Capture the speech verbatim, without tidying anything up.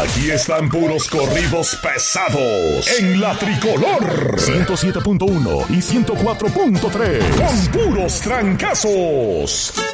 Aquí están puros corridos pesados en la Tricolor ciento siete punto uno y ciento cuatro punto tres con puros trancazos.